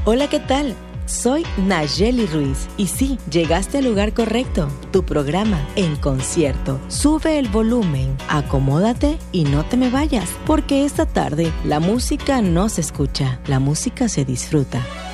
Hola, ¿qué tal? Soy Nayeli Ruiz y sí, llegaste al lugar correcto, tu programa en concierto. Sube el volumen, acomódate y no te me vayas, porque esta tarde la música no se escucha, la música se disfruta.